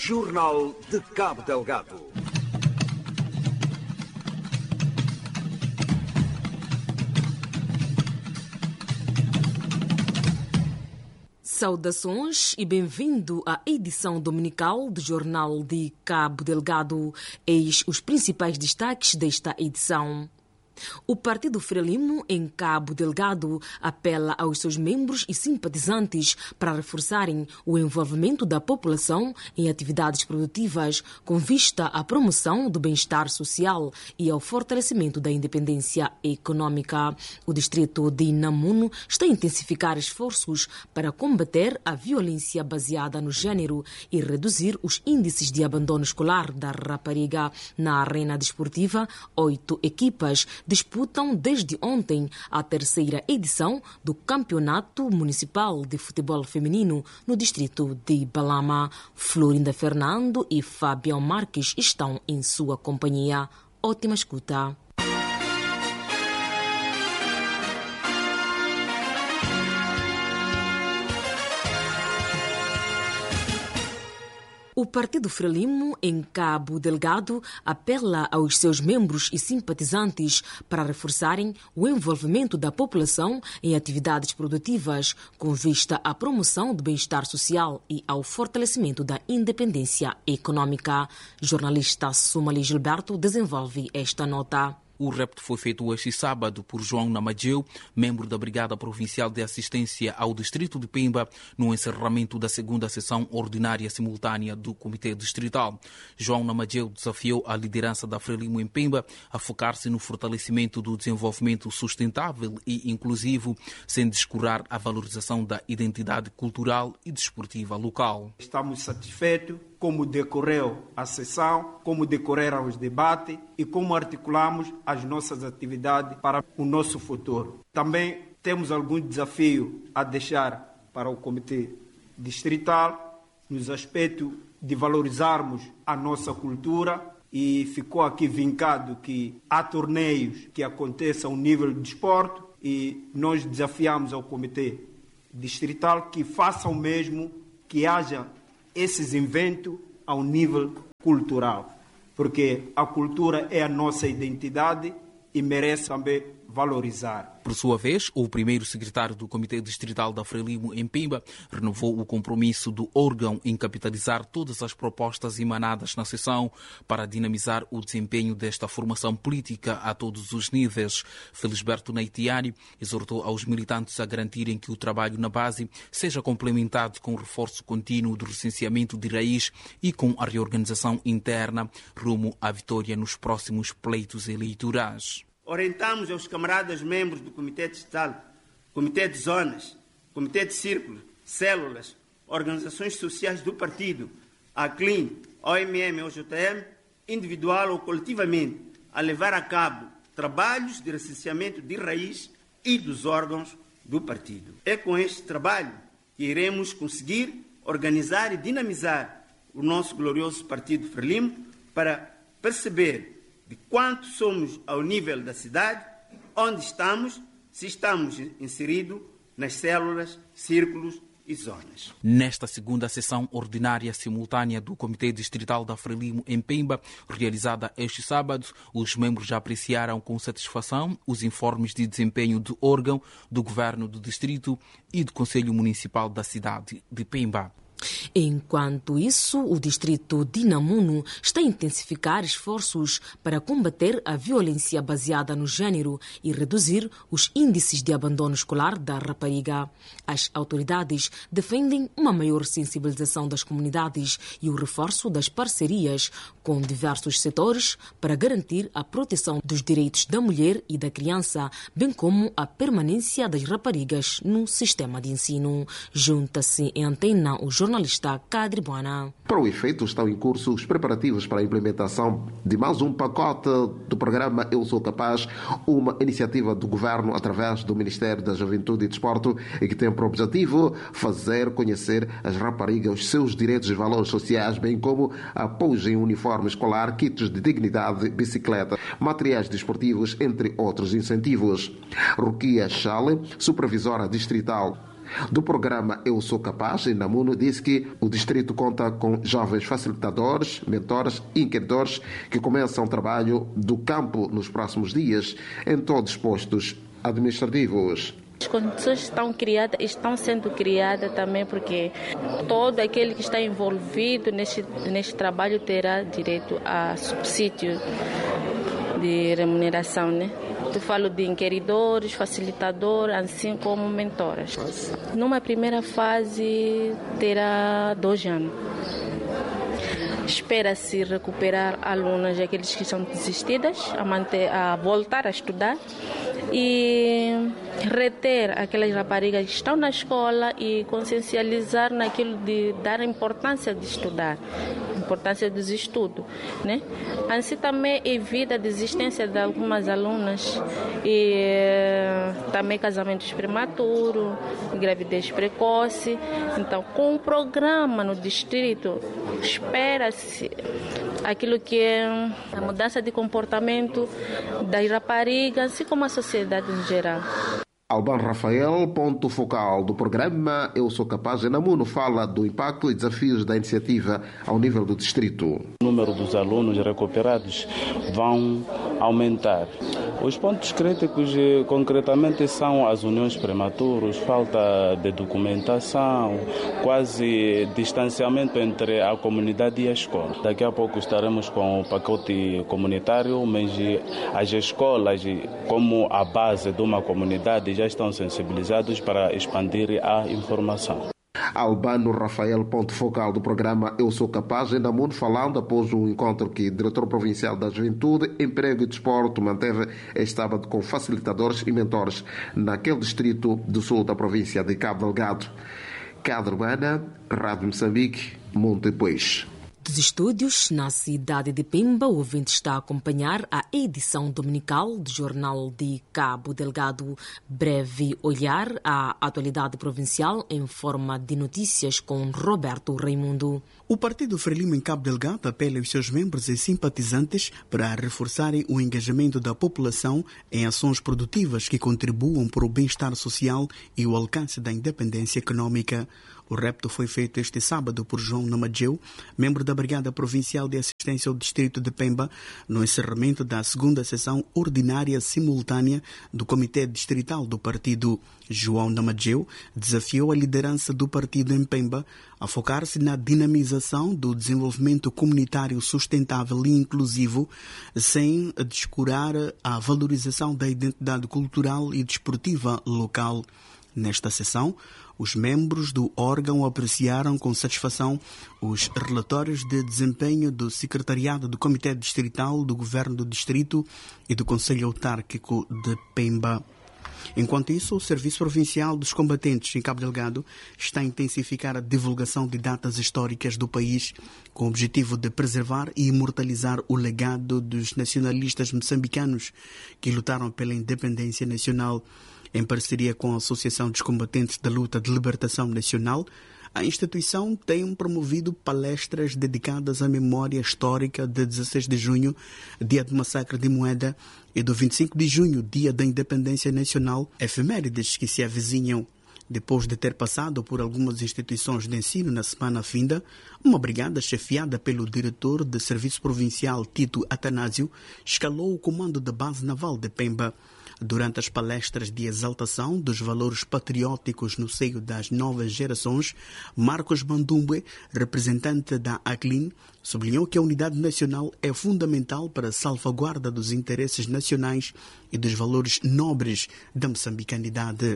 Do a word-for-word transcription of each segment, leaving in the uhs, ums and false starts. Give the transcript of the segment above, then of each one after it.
Jornal de Cabo Delgado. Saudações e bem-vindo à edição dominical do Jornal de Cabo Delgado. Eis os principais destaques desta edição. O Partido Frelimo, em Cabo Delgado, apela aos seus membros e simpatizantes para reforçarem o envolvimento da população em atividades produtivas com vista à promoção do bem-estar social e ao fortalecimento da independência econômica. O distrito de Namuno está a intensificar esforços para combater a violência baseada no género e reduzir os índices de abandono escolar da rapariga. Na arena desportiva, oito equipas disputam desde ontem a terceira edição do Campeonato Municipal de Futebol Feminino no distrito de Balama. Florinda Fernando e Fabião Marques estão em sua companhia. Ótima escuta. O Partido Frelimo, em Cabo Delgado, apela aos seus membros e simpatizantes para reforçarem o envolvimento da população em atividades produtivas com vista à promoção do bem-estar social e ao fortalecimento da independência econômica. Jornalista Sumali Gilberto desenvolve esta nota. O repto foi feito este sábado por João Namadjeu, membro da Brigada Provincial de Assistência ao Distrito de Pemba, no encerramento da segunda sessão ordinária simultânea do Comitê Distrital. João Namadjeu desafiou a liderança da Frelimo em Pemba a focar-se no fortalecimento do desenvolvimento sustentável e inclusivo, sem descurar a valorização da identidade cultural e desportiva local. Estamos satisfeitos como decorreu a sessão, como decorreram os debates e como articulamos as nossas atividades para o nosso futuro. Também temos algum desafio a deixar para o Comitê Distrital, nos aspectos de valorizarmos a nossa cultura, e ficou aqui vincado que há torneios que aconteçam ao nível de desporto e nós desafiamos ao Comitê Distrital que faça o mesmo, que haja esses eventos ao nível cultural, porque a cultura é a nossa identidade e merece também valorizar. Por sua vez, o primeiro secretário do Comitê Distrital da Frelimo em Pemba renovou o compromisso do órgão em capitalizar todas as propostas emanadas na sessão para dinamizar o desempenho desta formação política a todos os níveis. Felisberto Neitiani exortou aos militantes a garantirem que o trabalho na base seja complementado com o reforço contínuo do recenseamento de raiz e com a reorganização interna rumo à vitória nos próximos pleitos eleitorais. Orientamos aos camaradas membros do Comitê Distrital, Comitê de Zonas, Comitê de Círculos, Células, Organizações Sociais do Partido, a C L I N, O M M e O J M, individual ou coletivamente, a levar a cabo trabalhos de recenseamento de raiz e dos órgãos do partido. É com este trabalho que iremos conseguir organizar e dinamizar o nosso glorioso Partido Frelimo para perceber de quanto somos ao nível da cidade, onde estamos, se estamos inseridos nas células, círculos e zonas. Nesta segunda sessão ordinária simultânea do Comitê Distrital da Frelimo em Pemba, realizada este sábado, os membros já apreciaram com satisfação os informes de desempenho do órgão, do Governo do Distrito e do Conselho Municipal da cidade de Pemba. Enquanto isso, o distrito de Namuno está a intensificar esforços para combater a violência baseada no género e reduzir os índices de abandono escolar da rapariga. As autoridades defendem uma maior sensibilização das comunidades e o reforço das parcerias com diversos setores para garantir a proteção dos direitos da mulher e da criança, bem como a permanência das raparigas no sistema de ensino. Junta-se em antena o jornalista Cadre Buana. Para o efeito, estão em curso os preparativos para a implementação de mais um pacote do programa Eu Sou Capaz, uma iniciativa do Governo através do Ministério da Juventude e Desporto e que tem por objetivo fazer conhecer as raparigas os seus direitos e valores sociais, bem como apoio em uniforme escolar, kits de dignidade, bicicleta, materiais desportivos, entre outros incentivos. Ruquia Chale, supervisora distrital do programa Eu Sou Capaz, em Namuno, disse que o distrito conta com jovens facilitadores, mentores e inquiridores que começam o trabalho do campo nos próximos dias em todos os postos administrativos. As condições estão criadas, estão sendo criadas também porque todo aquele que está envolvido neste, neste trabalho terá direito a subsídio de remuneração, né? Eu falo de inquiridores, facilitadores, assim como mentoras. Numa primeira fase terá dois anos. Espera-se recuperar alunas, aqueles que são desistidas, a, manter, a voltar a estudar e reter aquelas raparigas que estão na escola e consciencializar naquilo de dar importância de estudar, importância dos estudos, né? Assim também evita a desistência de algumas alunas e também casamentos prematuros, gravidez precoce. Então, com o programa no distrito, espera-se aquilo que é a mudança de comportamento das raparigas, assim como a sociedade em geral. Alban Rafael, ponto focal do programa Eu Sou Capaz, em Namuno, fala do impacto e desafios da iniciativa ao nível do distrito. O número dos alunos recuperados vão aumentar. Os pontos críticos, concretamente, são as uniões prematuras, falta de documentação, quase distanciamento entre a comunidade e a escola. Daqui a pouco estaremos com o pacote comunitário, mas as escolas, como a base de uma comunidade, já estão sensibilizados para expandir a informação. Albano Rafael, ponto focal do programa Eu Sou Capaz, em Namuno, falando após um encontro que o diretor provincial da Juventude, Emprego e Desporto manteve este sábado com facilitadores e mentores naquele distrito do sul da província de Cabo Delgado. Cadre Urbana, Rádio Moçambique, Montepuez. Dos estúdios na cidade de Pemba, o ouvinte está a acompanhar a edição dominical do Jornal de Cabo Delgado. Breve olhar à atualidade provincial em forma de notícias com Roberto Raimundo. O Partido Frelimo em Cabo Delgado apela aos seus membros e simpatizantes para reforçarem o engajamento da população em ações produtivas que contribuam para o bem-estar social e o alcance da independência econômica. O repto foi feito este sábado por João Namadjeu, membro da Brigada Provincial de Assistência ao Distrito de Pemba, no encerramento da segunda sessão ordinária simultânea do Comitê Distrital do Partido. João Namadjeu desafiou a liderança do partido em Pemba a focar-se na dinamização do desenvolvimento comunitário sustentável e inclusivo, sem descurar a valorização da identidade cultural e desportiva local. Nesta sessão, os membros do órgão apreciaram com satisfação os relatórios de desempenho do Secretariado do Comitê Distrital do Governo do Distrito e do Conselho Autárquico de Pemba. Enquanto isso, o Serviço Provincial dos Combatentes em Cabo Delgado está a intensificar a divulgação de datas históricas do país com o objetivo de preservar e imortalizar o legado dos nacionalistas moçambicanos que lutaram pela independência nacional. Em parceria com a Associação dos Combatentes da Luta de Libertação Nacional, a instituição tem promovido palestras dedicadas à memória histórica de dezesseis de junho, dia do massacre de Moeda, e do vinte e cinco de junho, dia da Independência Nacional, efemérides que se avizinham. Depois de ter passado por algumas instituições de ensino na semana finda, uma brigada chefiada pelo diretor de Serviço Provincial Tito Atanásio escalou o comando da Base Naval de Pemba. Durante as palestras de exaltação dos valores patrióticos no seio das novas gerações, Marcos Bandumbe, representante da ACLIN, sublinhou que a unidade nacional é fundamental para a salvaguarda dos interesses nacionais e dos valores nobres da moçambicanidade.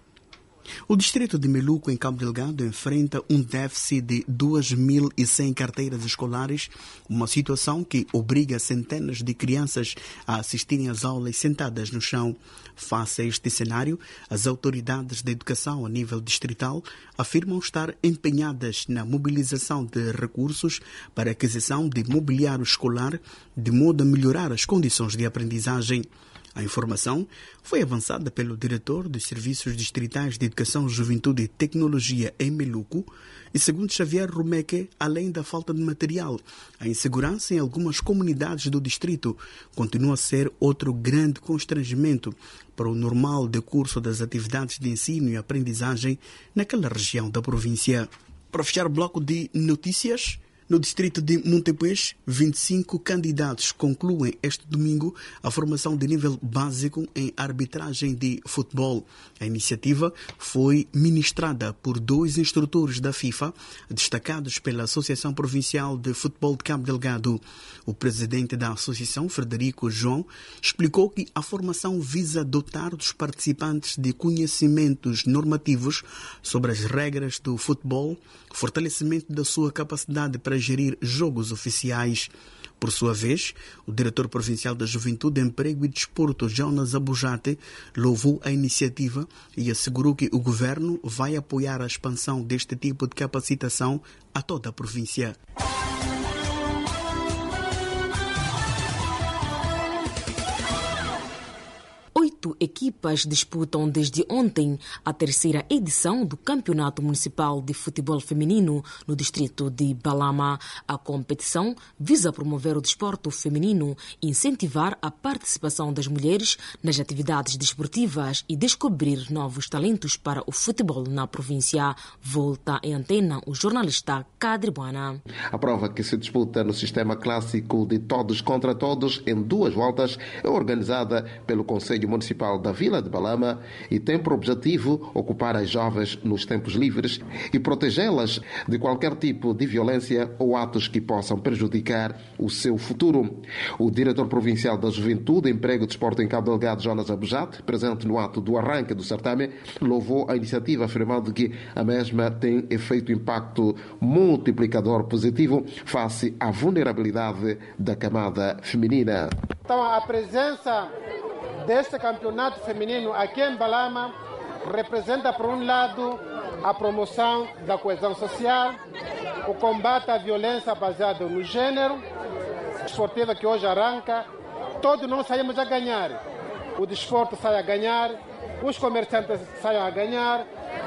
O distrito de Meluco, em Cabo Delgado, enfrenta um déficit de duas mil e cem carteiras escolares, uma situação que obriga centenas de crianças a assistirem às aulas sentadas no chão. Face a este cenário, as autoridades da educação a nível distrital afirmam estar empenhadas na mobilização de recursos para a aquisição de mobiliário escolar, de modo a melhorar as condições de aprendizagem. A informação foi avançada pelo diretor dos Serviços Distritais de Educação, Juventude e Tecnologia em Meluco e, segundo Xavier Rumeque, além da falta de material, a insegurança em algumas comunidades do distrito continua a ser outro grande constrangimento para o normal decurso das atividades de ensino e aprendizagem naquela região da província. Para fechar o bloco de notícias, no distrito de Montepuez, vinte e cinco candidatos concluem este domingo a formação de nível básico em arbitragem de futebol. A iniciativa foi ministrada por dois instrutores da FIFA, destacados pela Associação Provincial de Futebol de Cabo Delgado. O presidente da associação, Frederico João, explicou que a formação visa dotar os participantes de conhecimentos normativos sobre as regras do futebol, fortalecimento da sua capacidade para gerir jogos oficiais. Por sua vez, o diretor provincial da Juventude, Emprego e Desporto, Jonas Abujate, louvou a iniciativa e assegurou que o governo vai apoiar a expansão deste tipo de capacitação a toda a província. Oito equipas disputam desde ontem a terceira edição do Campeonato Municipal de Futebol Feminino no distrito de Balama. A competição visa promover o desporto feminino, incentivar a participação das mulheres nas atividades desportivas e descobrir novos talentos para o futebol na província. Volta em antena o jornalista Cadribuana. A prova, que se disputa no sistema clássico de todos contra todos em duas voltas, é organizada pelo Conselho Municipal da Vila de Balama e tem por objetivo ocupar as jovens nos tempos livres e protegê-las de qualquer tipo de violência ou atos que possam prejudicar o seu futuro. O diretor provincial da Juventude, Emprego e Desporto em Cabo Delgado, Jonas Abujate, presente no ato do arranque do certame, louvou a iniciativa, afirmando que a mesma tem efeito impacto multiplicador positivo face à vulnerabilidade da camada feminina. Então, a presença deste campeonato feminino aqui em Balama representa, por um lado, a promoção da coesão social, o combate à violência baseada no gênero, a esportiva que hoje arranca. Todos nós saímos a ganhar. O desporto sai a ganhar, os comerciantes saem a ganhar,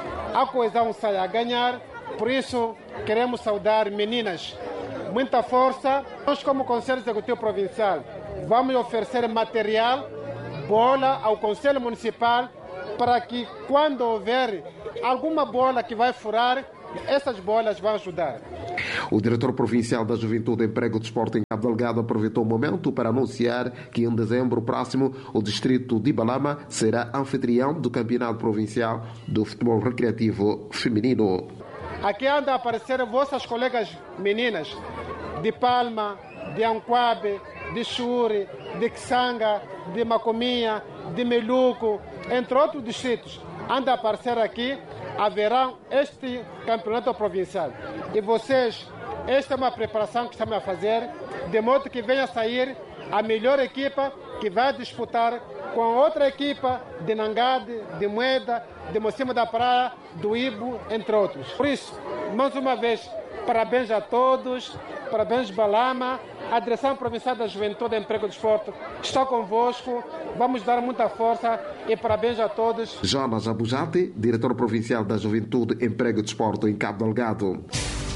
a coesão sai a ganhar. Por isso, queremos saudar meninas. Muita força. Nós, como Conselho Executivo Provincial, vamos oferecer material, bola ao Conselho Municipal, para que quando houver alguma bola que vai furar, essas bolas vão ajudar. O diretor provincial da Juventude, Emprego e Desporto em Cabo Delgado aproveitou o momento para anunciar que em dezembro próximo o distrito de Balama será anfitrião do Campeonato Provincial do Futebol Recreativo Feminino. Aqui andam a aparecer vossas colegas meninas de Palma, de Anquabe, de Xuri, de Kisanga, de Macominha, de Meluco, entre outros distritos. Anda a aparecer aqui, haverá este campeonato provincial. E vocês, esta é uma preparação que estamos a fazer, de modo que venha a sair a melhor equipa que vai disputar com outra equipa de Nangade, de Moeda, de Mocima da Praia, do Ibo, entre outros. Por isso, mais uma vez, parabéns a todos, parabéns Balama, a Direção Provincial da Juventude, Emprego e Desporto está convosco, vamos dar muita força e parabéns a todos. Jonas Abujate, diretor provincial da Juventude, Emprego e Desporto em Cabo Delgado.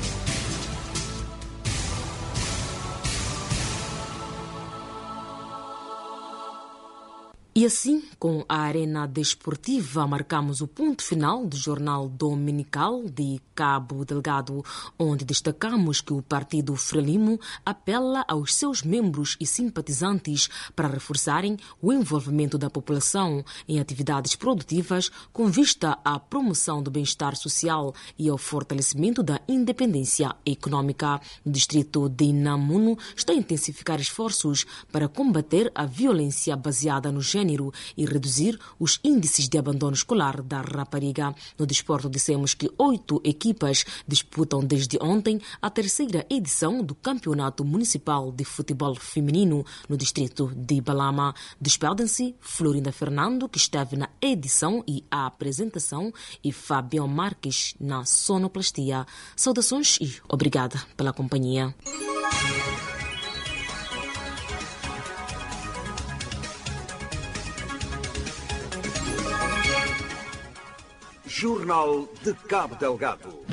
E assim, com a Arena Desportiva, marcamos o ponto final do Jornal Dominical de Cabo Delgado, onde destacamos que o Partido Frelimo apela aos seus membros e simpatizantes para reforçarem o envolvimento da população em atividades produtivas com vista à promoção do bem-estar social e ao fortalecimento da independência econômica. O distrito de Namuno está a intensificar esforços para combater a violência baseada no gênero e reduzir os índices de abandono escolar da rapariga. No desporto, dissemos que oito equipas disputam desde ontem a terceira edição do Campeonato Municipal de Futebol Feminino no distrito de Balama. Despedem-se Florinda Fernando, que esteve na edição e a apresentação, e Fabião Marques na sonoplastia. Saudações e obrigada pela companhia. Jornal de Cabo Delgado.